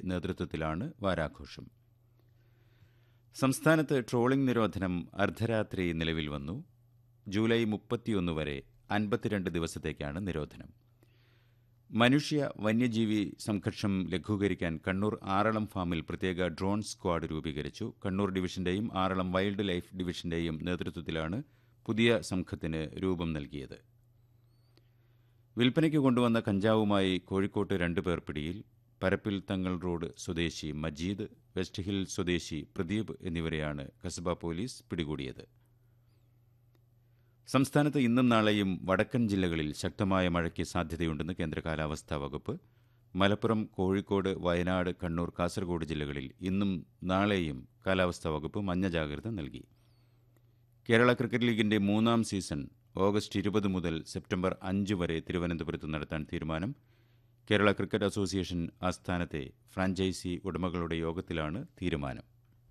നേതൃത്വത്തിലാണ് വാരാഘോഷം. സംസ്ഥാനത്ത് ട്രോളിംഗ് നിരോധനം അർദ്ധരാത്രി നിലവിൽ വന്നു. ജൂലൈ 31 വരെ 52 ദിവസത്തേക്കാണ് നിരോധനം. മനുഷ്യ വന്യജീവി സംഘർഷം ലഘൂകരിക്കാൻ കണ്ണൂർ ആറളം ഫാമിൽ പ്രത്യേക ഡ്രോൺ സ്ക്വാഡ് രൂപീകരിച്ചു. കണ്ണൂർ ഡിവിഷന്റെയും ആറളം വൈൽഡ് ലൈഫ് ഡിവിഷന്റെയും നേതൃത്വത്തിലാണ് പുതിയ സംഘത്തിന് രൂപം നൽകിയത്. വിൽപ്പനയ്ക്ക് കൊണ്ടുവന്ന കഞ്ചാവുമായി കോഴിക്കോട്ട് 2 പേർ പിടിയിൽ. പരപ്പിൽ തങ്ങൾ റോഡ് സ്വദേശി മജീദ്, വെസ്റ്റ് ഹിൽ സ്വദേശി പ്രദീപ് എന്നിവരെയാണ് കസബ പോലീസ് പിടികൂടിയത്. സംസ്ഥാനത്ത് ഇന്നും നാളെയും വടക്കൻ ജില്ലകളിൽ ശക്തമായ മഴയ്ക്ക് സാധ്യതയുണ്ടെന്ന് കേന്ദ്ര കാലാവസ്ഥാ വകുപ്പ്. മലപ്പുറം, കോഴിക്കോട്, വയനാട്, കണ്ണൂർ, കാസർഗോഡ് ജില്ലകളിൽ ഇന്നും നാളെയും കാലാവസ്ഥാ വകുപ്പ് മഞ്ഞ ജാഗ്രത നൽകി. കേരള ക്രിക്കറ്റ് ലീഗിന്റെ 3ാം സീസൺ ഓഗസ്റ്റ് 20 മുതൽ സെപ്റ്റംബർ 5 വരെ തിരുവനന്തപുരത്ത് നടത്താൻ തീരുമാനം. കേരള ക്രിക്കറ്റ് അസോസിയേഷൻ ആസ്ഥാനത്തെ ഫ്രാഞ്ചൈസി ഉടമകളുടെ യോഗത്തിലാണ് തീരുമാനം.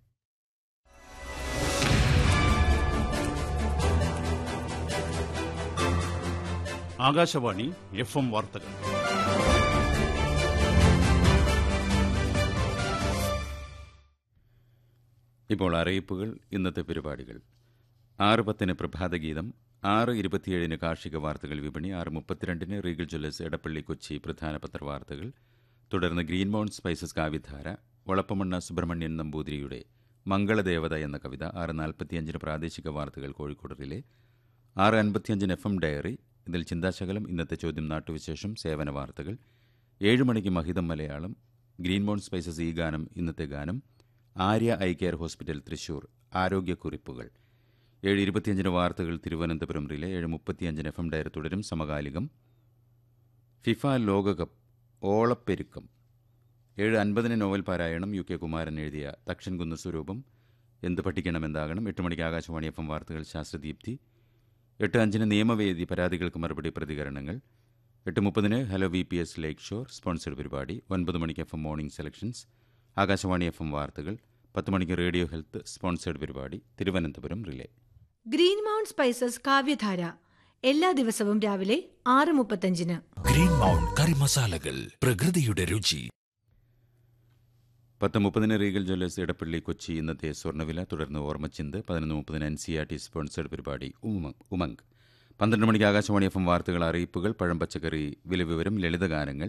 ആകാശവാണി FM വാർത്തകൾ. ഇപ്പോൾ അറിയിപ്പുകൾ. ഇന്നത്തെ പരിപാടികൾ: 6:10 പ്രഭാതഗീതം, 6:27 കാർഷിക വാർത്തകൾ വിപണി, 6:32 റീഗൽ ജ്വല്ലേഴ്സ് എടപ്പള്ളി കൊച്ചി പ്രധാന പത്രവാർത്തകൾ. തുടർന്ന് ഗ്രീൻ മൗണ്ട് സ്പൈസസ് കാവ്യധാര, വളപ്പമണ്ണ സുബ്രഹ്മണ്യൻ നമ്പൂതിരിയുടെ മംഗളദേവത എന്ന കവിത, 6:45 പ്രാദേശിക വാർത്തകൾ കോഴിക്കോട് റിലേ, 6:55 FM ഡയറി. ഇതിൽ ചിന്താശകലം, ഇന്നത്തെ ചോദ്യം, നാട്ടുവിശേഷം, സേവന വാർത്തകൾ. 7 മണിക്ക് മഹിതം മലയാളം, ഗ്രീൻ മൗണ്ട് സ്പൈസസ് ഈ ഗാനം, ഇന്നത്തെ ഗാനം, Arya eye care hospital Thrissur ആരോഗ്യക്കുറിപ്പുകൾ. 7:25 വാർത്തകൾ തിരുവനന്തപുരം റിലേ, 7:35 FM ഡയറി തുടരും. സമകാലികം, ഫിഫ ലോകകപ്പ് ഓളപ്പെരുക്കം, 7:50 നോവൽ പാരായണം, UK കുമാരൻ എഴുതിയ തക്ഷൻകുന്ന് സ്വരൂപം, എന്ത് പഠിക്കണമെന്താകണം. 8 മണിക്ക് ആകാശവാണി FM വാർത്തകൾ ശാസ്ത്രദീപ്തി. 8:05 നിയമവേദി, പരാതികൾക്ക് മറുപടി, പ്രതികരണങ്ങൾ. 8:30 ഹലോ VPS ലേക്ക് ഷോർ സ്പോൺസർഡ് പരിപാടി. 9 മണിക്ക് FM morning selections, Akashvani FM വാർത്തകൾ. 10 മണിക്ക് റേഡിയോ ഹെൽത്ത് സ്പോൺസേഡ് പരിപാടി, Thiruvananthapuram relay. Green mount spices കാവ്യധാര എല്ലാ ദിവസവും രാവിലെ 6:35. ഗ്രീൻ മൗണ്ട് കറി മസാലകൾ, പ്രകൃതിയുടെ രുചി. 10:30 റീഗൽ ജ്വല്ലേഴ്സ് എടപ്പള്ളി കൊച്ചി ഇന്നത്തെ സ്വർണ്ണവില. തുടർന്ന് ഓർമ്മച്ചിന്ത്. 11:30 NCERT സ്പോൺസേഡ് പരിപാടി ഉമംഗ്. 12 മണിക്ക് ആകാശവാണി FM വാർത്തകൾ, അറിയിപ്പുകൾ, പഴം പച്ചക്കറി വിലവിവരം, ലളിതഗാനങ്ങൾ.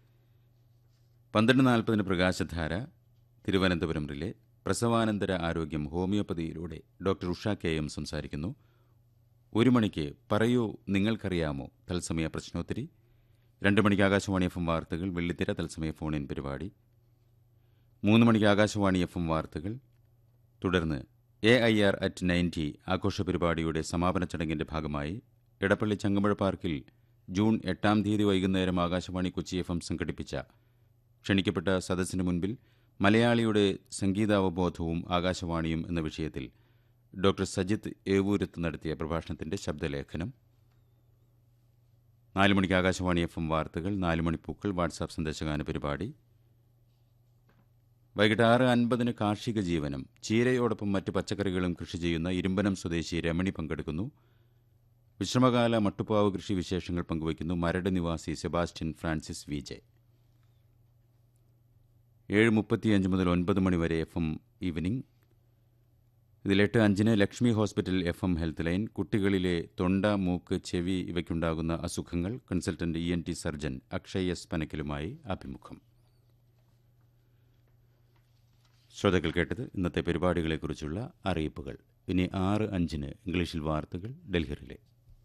12:40 പ്രകാശധാര തിരുവനന്തപുരം റിലേ. പ്രസവാനന്തര ആരോഗ്യം ഹോമിയോപ്പതിയിലൂടെ ഡോക്ടർ ഉഷ KM സംസാരിക്കുന്നു. 1 മണിക്ക് പറയൂ നിങ്ങൾക്കറിയാമോ തത്സമയ പ്രശ്നോത്തരി. 2 മണിക്ക് ആകാശവാണി FM വാർത്തകൾ, വെള്ളിത്തിര തത്സമയ ഫോൺ ഇൻ പരിപാടി. 3 മണിക്ക് ആകാശവാണി FM വാർത്തകൾ. തുടർന്ന് AIR at 90 ആഘോഷ പരിപാടിയുടെ സമാപന ചടങ്ങിന്റെ ഭാഗമായി എടപ്പള്ളി ചങ്ങമ്പുഴ പാർക്കിൽ ജൂൺ 8-ാം തീയതി വൈകുന്നേരം ആകാശവാണി കൊച്ചി FM സംഘടിപ്പിച്ച ക്ഷണിക്കപ്പെട്ട സദസ്സിന് മുൻപിൽ മലയാളിയുടെ സംഗീതാവബോധവും ആകാശവാണിയും എന്ന വിഷയത്തിൽ ഡോക്ടർ സജിത്ത് ഏവൂരത്ത് നടത്തിയ പ്രഭാഷണത്തിന്റെ ശബ്ദലേഖനം. 4 മണിക്ക് ആകാശവാണി FM വാർത്തകൾ, 4 മണിപ്പൂക്കൾ വാട്സാപ്പ് സന്ദേശഗാന പരിപാടി. വൈകിട്ട് 6:50 കാർഷിക ജീവനം. ചീരയോടൊപ്പം മറ്റ് പച്ചക്കറികളും കൃഷി ചെയ്യുന്ന ഇരുമ്പനം സ്വദേശി രമണി പങ്കെടുക്കുന്നു. വിശ്രമകാല മട്ടുപ്പാവ് കൃഷി വിശേഷങ്ങൾ പങ്കുവയ്ക്കുന്നു മരട് നിവാസി സെബാസ്റ്റ്യൻ ഫ്രാൻസിസ് VJ. 7:35 മുതൽ 9 മണിവരെ FM ഈവനിംഗ്. ഇതിൽ 8:05 Lakshmi hospital FM health line. കുട്ടികളിലെ തൊണ്ട, മൂക്ക്, ചെവി ഇവയ്ക്കുണ്ടാകുന്ന അസുഖങ്ങൾ consultant ENT surgeon Akshay S പനക്കലുമായി അഭിമുഖം. ശ്രോതാക്കൾ കേട്ടത് ഇന്നത്തെ പരിപാടികളെക്കുറിച്ചുള്ള അറിയിപ്പുകൾ. ഇനി 6:05 ഇംഗ്ലീഷിൽ വാർത്തകൾ ഡൽഹിയിലെ.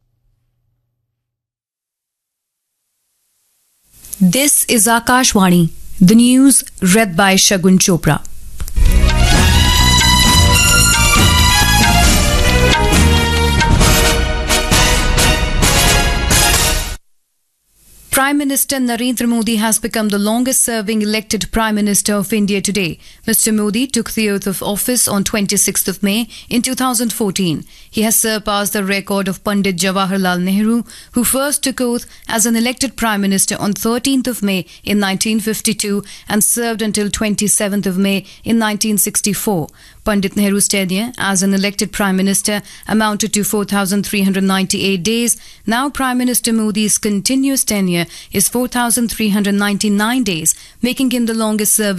This is Akashvani. The news read by Shagun Chopra. Prime Minister Narendra Modi has become the longest-serving elected Prime Minister of India today. Mr. Modi took the oath of office on 26th of May in 2014. He has surpassed the record of Pandit Jawaharlal Nehru, who first took oath as an elected Prime Minister on 13th of May in 1952 and served until 27th of May in 1964. Pandit Nehru's tenure as an elected Prime Minister amounted to 4,398 days. Now Prime Minister Modi's continuous tenure is 4,399 days, making him the longest serving